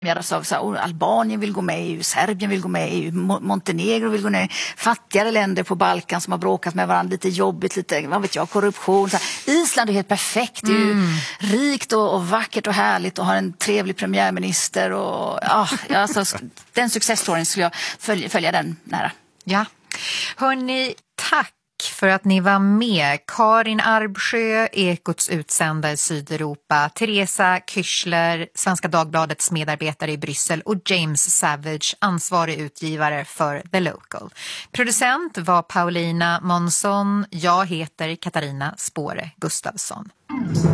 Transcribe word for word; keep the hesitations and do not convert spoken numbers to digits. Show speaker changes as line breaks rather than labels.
Så, så, oh, Albanien vill gå med i E U, Serbien vill gå med i E U, Montenegro vill gå med, fattigare länder på Balkan som har bråkat med varandra, lite jobbigt, lite, vad vet jag, korruption. Så Island är helt perfekt, det är ju mm. rikt och, och vackert och härligt och har en trevlig premiärminister och ja, alltså, den successstoryn skulle jag följa, följa den nära.
Ja, hörni, tack för att ni var med. Karin Arbsjö, Ekots utsända i Sydeuropa, Teresa Kyschler, Svenska Dagbladets medarbetare i Bryssel och James Savage, ansvarig utgivare för The Local. Producent var Paulina Månsson, jag heter Katarina Spåre Gustafsson.